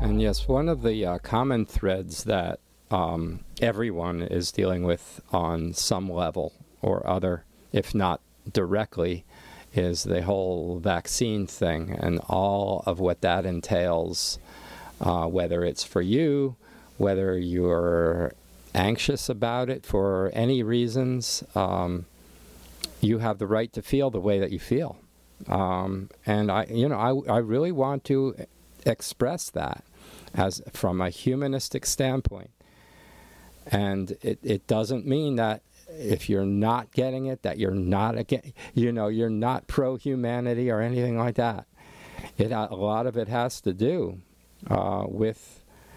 And yes, one of the common threads that everyone is dealing with on some level or other, if not directly, is the whole vaccine thing and all of what that entails, whether it's for you, whether you're anxious about it for any reasons. You have the right to feel the way that you feel. And I really want to express that as from a humanistic standpoint. And it doesn't mean that if you're not getting it, that you're not you're not pro-humanity or anything like that. A lot of it has to do with,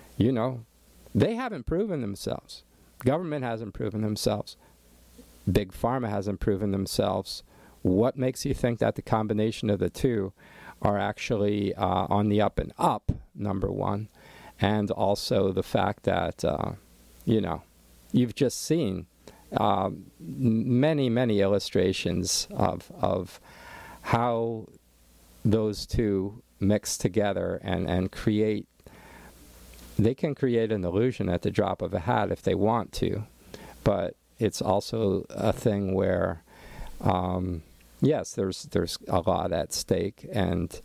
they haven't proven themselves. Government hasn't proven themselves. Big Pharma hasn't proven themselves. What makes you think that the combination of the two are actually on the up and up, number one, and also the fact that, you've just seen many, many illustrations of how those two mix together and create, they can create an illusion at the drop of a hat if they want to, but it's also a thing where, yes, there's a lot at stake, and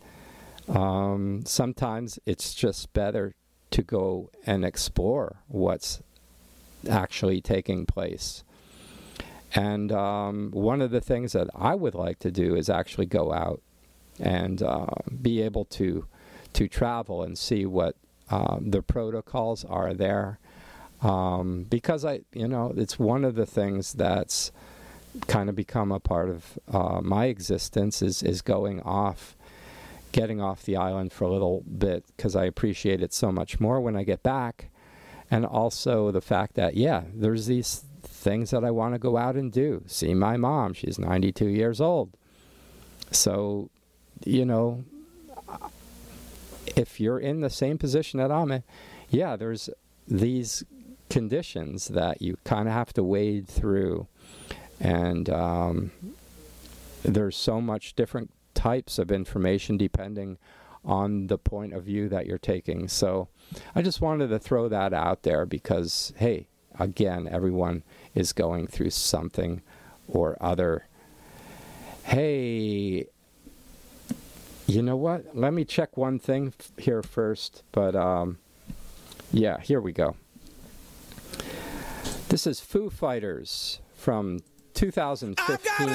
sometimes it's just better to go and explore what's actually taking place. And one of the things that I would like to do is actually go out and be able to travel and see what the protocols are there. Because it's one of the things that's kind of become a part of my existence is getting off the island for a little bit, because I appreciate it so much more when I get back. And also the fact that, there's these things that I want to go out and do. See my mom, she's 92 years old. So, if you're in the same position that I'm in, there's these conditions that you kind of have to wade through. And there's so much different types of information depending on the point of view that you're taking. So I just wanted to throw that out there because, hey, again, everyone is going through something or other. Hey, you know what? Let me check one thing here first. But, here we go. This is Foo Fighters from 2015.